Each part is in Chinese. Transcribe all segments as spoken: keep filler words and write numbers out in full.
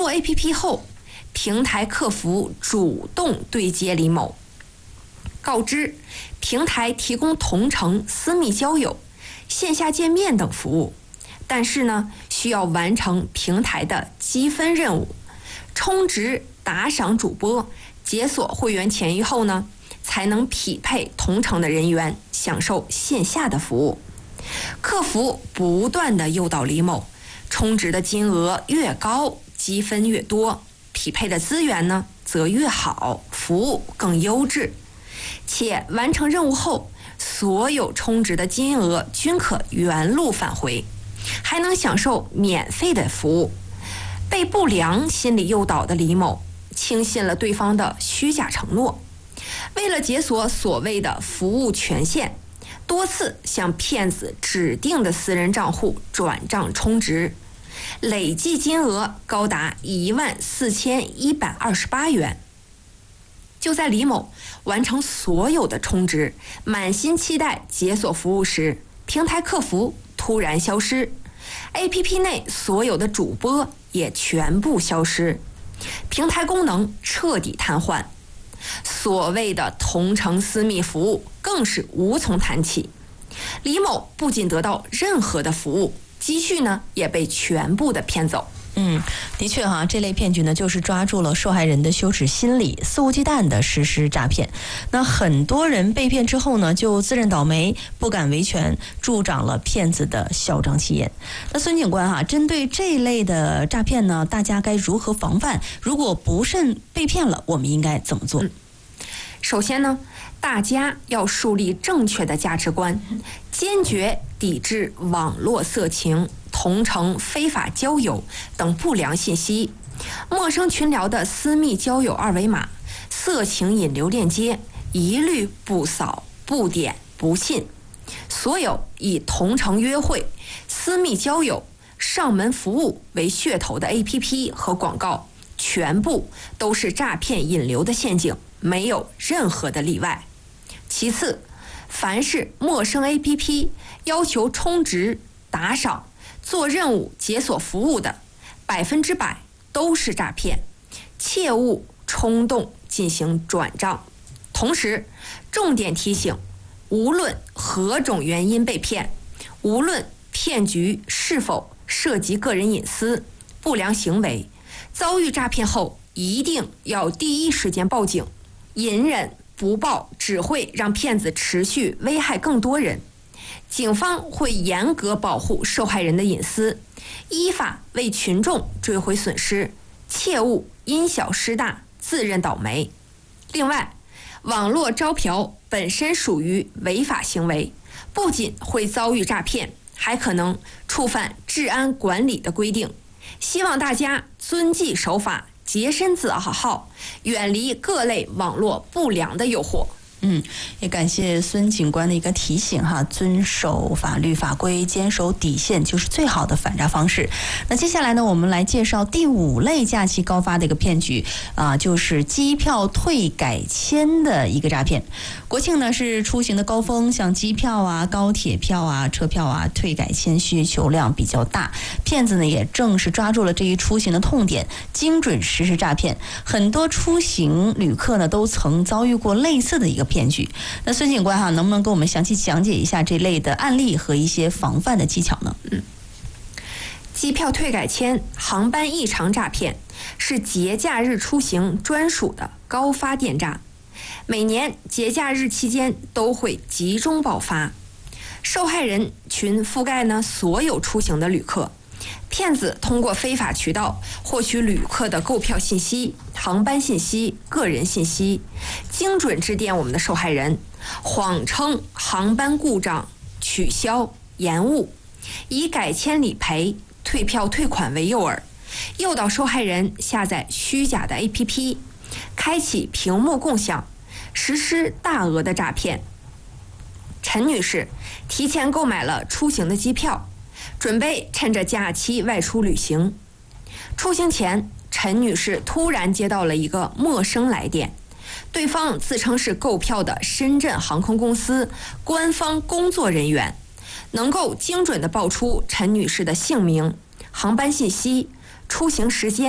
A P P 后，平台客服主动对接李某，告知平台提供同城、私密交友、线下见面等服务，但是呢，需要完成平台的积分任务，充值打赏主播，解锁会员钱以后呢，才能匹配同城的人员享受线下的服务。客服不断地诱导李某，充值的金额越高，积分越多，匹配的资源呢则越好，服务更优质。且完成任务后，所有充值的金额均可原路返回，还能享受免费的服务。被不良心理诱导的李某轻信了对方的虚假承诺，为了解锁所谓的服务权限，多次向骗子指定的私人账户转账充值，累计金额高达一万四千一百二十八元。就在李某完成所有的充值，满心期待解锁服务时，平台客服突然消失， A P P 内所有的主播也全部消失，平台功能彻底瘫痪。所谓的同城私密服务更是无从谈起。李某不仅得到任何的服务，积蓄呢也被全部的骗走。 嗯，的确哈，这类骗局呢，就是抓住了受害人的羞耻心理，肆无忌惮的实施诈骗。那很多人被骗之后呢，就自认倒霉，不敢维权，助长了骗子的嚣张气焰。那孙警官哈，针对这类的诈骗呢，大家该如何防范？如果不慎被骗了，我们应该怎么做？ 嗯、首先呢，大家要树立正确的价值观，坚决抵制网络色情、同城非法交友等不良信息，陌生群聊的私密交友二维码、色情引流链接一律不扫、不点、不信。所有以同城约会、私密交友、上门服务为噱头的 A P P 和广告，全部都是诈骗引流的陷阱，没有任何的例外。其次，凡是陌生 A P P 要求充值、打赏、做任务解锁服务的，百分之百都是诈骗，切勿冲动进行转账。同时，重点提醒，无论何种原因被骗，无论骗局是否涉及个人隐私、不良行为，遭遇诈骗后一定要第一时间报警，隐忍不报只会让骗子持续危害更多人。警方会严格保护受害人的隐私，依法为群众追回损失，切勿因小失大，自认倒霉。另外，网络招嫖本身属于违法行为，不仅会遭遇诈骗，还可能触犯治安管理的规定。希望大家遵纪守法，洁身自好，远离各类网络不良的诱惑。 嗯，也感谢孙警官的一个提醒哈，遵守法律法规，坚守底线就是最好的反诈方式。那接下来呢，我们来介绍第五类假期高发的一个骗局啊，就是机票退改签的一个诈骗。国庆呢是出行的高峰，像机票啊、高铁票啊、车票啊，退改签需求量比较大，骗子呢也正是抓住了这一出行的痛点，精准实施诈骗。很多出行旅客呢都曾遭遇过类似的一个骗局。那孙警官哈，能不能给我们详细讲解一下这类的案例和一些防范的技巧呢？ 嗯，机票退改签、航班异常诈骗是节假日出行专属的高发电诈，每年节假日期间都会集中爆发，受害人群覆盖呢所有出行的旅客。骗子通过非法渠道获取旅客的购票信息、航班信息、个人信息，精准致电我们的受害人，谎称航班故障、取消、延误，以改签理赔、退票退款为诱饵，诱导受害人下载虚假的 A P P， 开启屏幕共享，实施大额的诈骗。陈女士提前购买了出行的机票，准备趁着假期外出旅行。出行前，陈女士突然接到了一个陌生来电，对方自称是购票的深圳航空公司官方工作人员，能够精准地报出陈女士的姓名、航班信息、出行时间，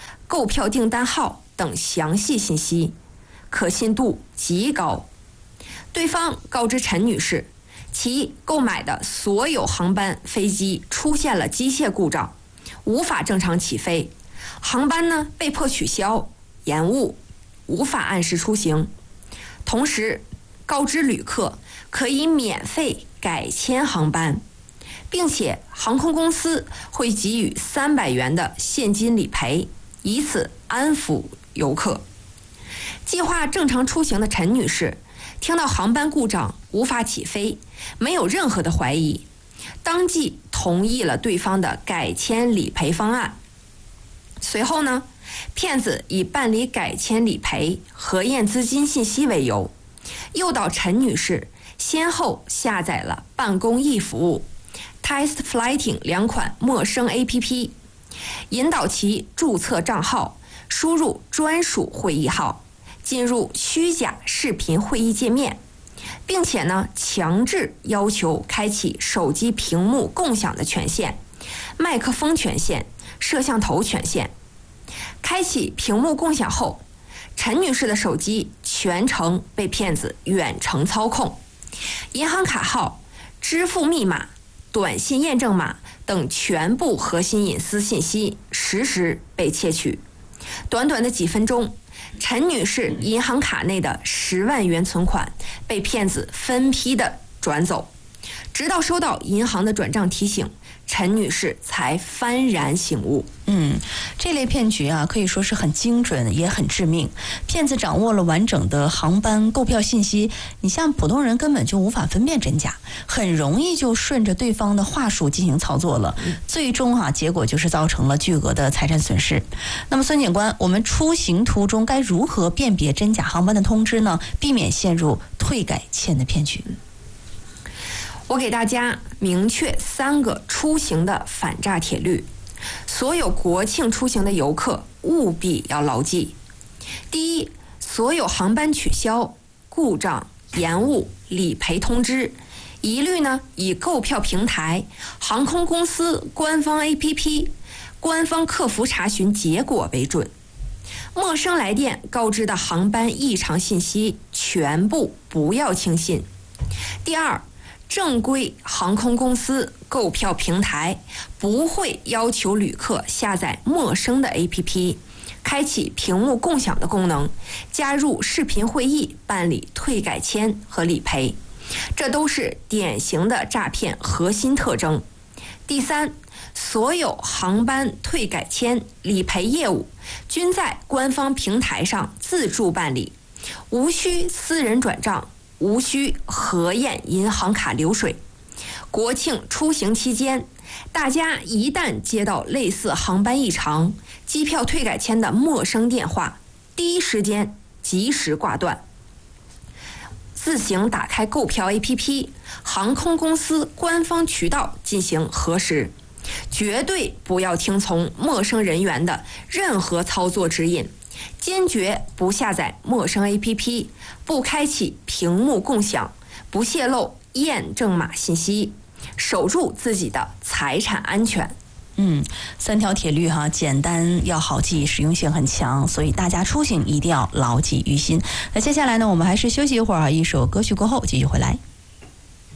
购票订单号等详细信息，可信度极高。对方告知陈女士，其购买的所有航班飞机出现了机械故障，无法正常起飞，航班呢被迫取消、延误，无法按时出行。同时告知旅客可以免费改签航班，并且航空公司会给予三百元的现金理赔，以此安抚游客。计划正常出行的陈女士听到航班故障无法起飞，没有任何的怀疑，当即同意了对方的改签理赔方案。随后呢，骗子以办理改签理赔、核验资金信息为由，诱导陈女士先后下载了办公易服务、Test Flighting 两款陌生 A P P， 引导其注册账号，输入专属会议号，进入虚假视频会议界面，并且呢，强制要求开启手机屏幕共享的权限、麦克风权限、摄像头权限。开启屏幕共享后，陈女士的手机全程被骗子远程操控，银行卡号、支付密码、短信验证码等全部核心隐私信息实时被窃取。短短的几分钟，陈女士银行卡内的十万元存款被骗子分批的转走，直到收到银行的转账提醒，陈女士才幡然醒悟。 嗯，这类骗局啊，可以说是很精准，也很致命。骗子掌握了完整的航班购票信息，你像普通人根本就无法分辨真假，很容易就顺着对方的话术进行操作了，最终哈、啊，结果就是造成了巨额的财产损失。那么孙警官，我们出行途中该如何辨别真假航班的通知呢？避免陷入退改签的骗局。 我给大家明确三个出行的反诈铁律，所有国庆出行的游客务必要牢记。第一，所有航班取消、故障、延误、理赔通知，一律呢以购票平台、航空公司官方 A P P、官方客服查询结果为准。陌生来电告知的航班异常信息全部不要轻信。第二，正规航空公司购票平台不会要求旅客下载陌生的 A P P， 开启屏幕共享的功能，加入视频会议办理退改签和理赔，这都是典型的诈骗核心特征。第三，所有航班退改签、理赔业务均在官方平台上自助办理，无需私人转账，无需核验银行卡流水。国庆出行期间，大家一旦接到类似航班异常、机票退改签的陌生电话，第一时间及时挂断，自行打开购票 A P P、航空公司官方渠道进行核实，绝对不要听从陌生人员的任何操作指引，坚决不下载陌生 A P P， 不开启屏幕共享，不泄露验证码信息，守住自己的财产安全。 嗯，三条铁律哈，简单要好记，实用性很强，所以大家出行一定要牢记于心。那接下来呢，我们还是休息一会儿啊，一首歌曲过后继续回来。